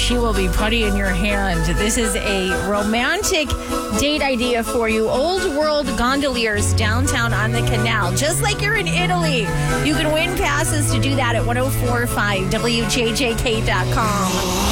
she will be putty in your hand. This is a romantic date idea for you. Old World Gondoliers downtown on the canal, just like you're in Italy. You can win passes to do that at 1045wjjk.com.